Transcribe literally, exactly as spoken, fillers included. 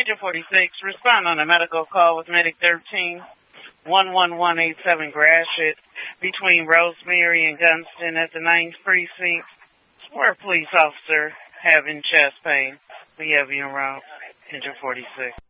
Agent forty-six, respond on a medical call with Medic thirteen, one one one eight seven Gratiot, between Rosemary and Gunston at the ninth Precinct, where a police officer having chest pain. We have you around. Agent forty-six.